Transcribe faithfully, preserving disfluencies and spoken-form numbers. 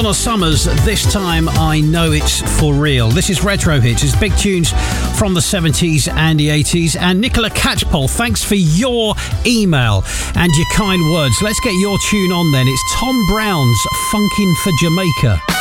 Donna Summers, This Time I Know It's For Real. This is Retro Hits. It's big tunes from the seventies and the eighties. And Nicola Catchpole, thanks for your email and your kind words. Let's get your tune on then. It's Tom Brown's Funkin' for Jamaica.